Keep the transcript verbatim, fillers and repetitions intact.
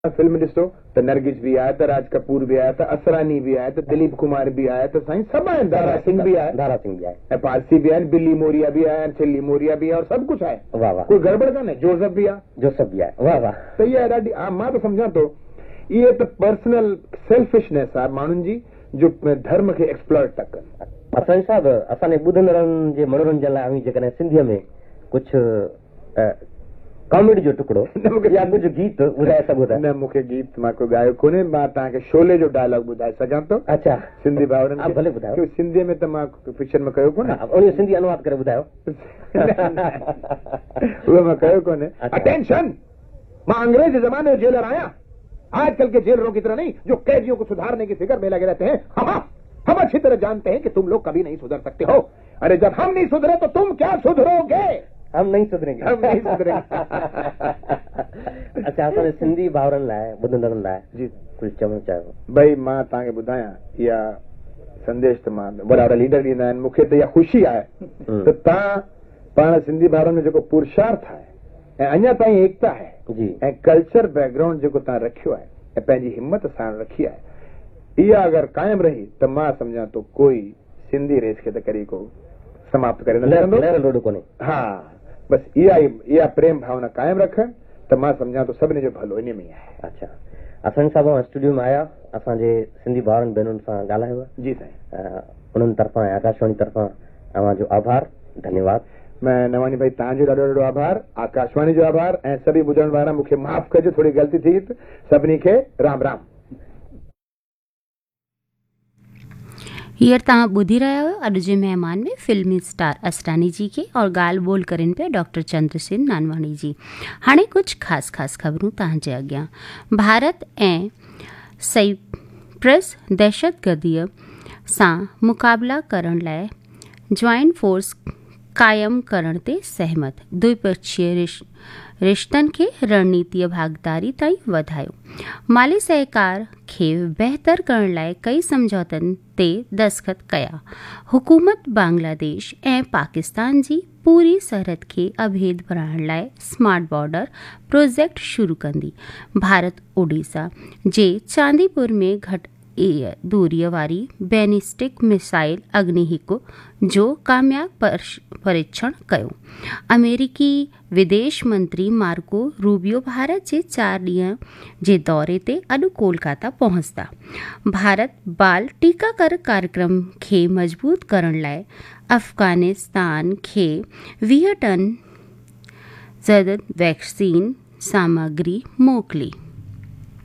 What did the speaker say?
Film ॾिसो त नरगिस भी आया था, राज कपूर भी आया था, असरानी भी आया था, दिलीप कुमार भी आया था, साईं सभु आहिनि, दारा सिंह भी आया, दारा सिंह भी आया, ऐं पारसी भी आहिनि, बिली मोरिया भी आया आहिनि, छिल्ली मोरिया भी आहे और सभु कुझु आहे। वाह वाह, कोई गड़बड़ कान्हे। जोसेफ भी आहे, जोसेफ भी आहे, वाह वाह। त इहा ॾाढी मां त सम्झां थो इहे त पर्सनल सेल्फिशनेस आहे माण्हुनि जी जो धर्म खे एक्सप्लॉइट था कनि। असांजी साहिब असांजे ॿुधंदड़नि जे मनोरंजन लाइ आऊं जेकॾहिं सिंधीअ में कुझु कॉमेडी जो टुकड़ो या कुझु गीत ॿुधाए सघो था? न, मूंखे गीत मां कोई ॻायो कोन्हे, मां तव्हांखे शोले जो डायलॉग ॿुधाए सघां थो। अच्छा, सिंधी भाउरनि खे भले ॿुधायो। सिंधीअ में त मां पिक्चर में कयो कोन्हे, उन सिंधी अनुवाद करे ॿुधायो। उहो मां कयो कोन्हे। अटेंशन, मां अंग्रेज जमाने में जेलर आया, आजकल के जेलरों की तरह नहीं जो कैदियों को सुधारने की फिक्र में लगे रहते हैं। हम हम अच्छी तरह जानते हैं कि तुम लोग कभी नहीं सुधर सकते हो। अरे जब हम नहीं सुधरे तो तुम क्या सुधरोगे? हम नहीं सुधरेंगे, हम नहीं सुधरेंगे। अच्छा, असांजे सिंधी भाउरनि लाइ ॿुधंदड़नि लाइ जी कुझु चवणु चाहियो? भई मां तव्हांखे ॿुधायां, इहा संदेश त मां वॾा वॾा लीडर ॾींदा आहिनि, मूंखे त इहा ख़ुशी आहे त तव्हां पाण सिंधी भाउरनि में जेको पुरुषार्थ आहे ऐं अञा ताईं एकता आहे जी, ऐं कल्चर बैकग्राउंड जेको तव्हां रखियो आहे ऐं पंहिंजी हिम्मत सां रखी आहे, इहा अगरि कायम रही त मां सम्झां थो कोई सिंधी रेस खे त कॾहिं को समाप्त करे न सघंदो कोन्हे। हा, बसि इहा इहा प्रेम भावना कायम रखनि त मां सम्झां थो सभिनी जो भलो इन में आहे। अच्छा, असांजे साहिब स्टूडियो में आया, असांजे सिंधी भाउरनि भेनरुनि सां ॻाल्हायो। जी साईं, उन्हनि तरफ़ां ऐं आकाशवाणी तरफ़ां तव्हांजो आभार, धन्यवाद। मैं नवानी भाई तव्हांजो ॾाढो ॾाढो आभार, आकाशवाणी जो आभार ऐं सभी ॿुधण वारा मूंखे माफ़ कजो, थोरी ग़लती थी त सभिनी खे राम राम। हींअर तव्हां ॿुधी रहिया आहियो अॼु जे महिमान में फिल्मी स्टार असरानी जी के और ॻाल्हि ॿोल करेनि पिया डॉक्टर चंद्रसेन नानवाणी जी। हाणे कुझु ख़ासि ख़ासि ख़बरूं तव्हांजे अॻियां। भारत ऐं साइप्रस दहशतगर्दीअ सां मुक़ाबिला करण लाइ जॉइंट फोर्स क़ाइमु करण ते सहमत। द्विपक्षीय रिश रिश्तनि खे रणनीतीय भागीदारी ताईं वधायो। माली सहकार खे बहितर करण लाइ कई समझौतनि ते दस्तख़त कया। हुकूमत बांग्लादेश ऐं पाकिस्तान जी पूरी सरहद खे अभेद बणाइण लाइ स्मार्ट बॉर्डर प्रोजेक्ट शुरू कंदी। भारत ओडिशा जे चांदीपुर में घटि दूरीअ वारी बैलिस्टिक मिसाइल अग्नि हिकु जो कामयाब परीक्षण कयो। अमेरिकी विदेश मंत्री मार्को रूबियो भारत जे चारि ॾींहं जे दौरे ते अॼु कोलकाता पहुचंदा। भारत बाल टीकाकरण कार्यक्रम खे मज़बूत करण लाइ अफ़गानिस्तान खे वीह टन ज़दद वैक्सीन सामग्री मोकिली।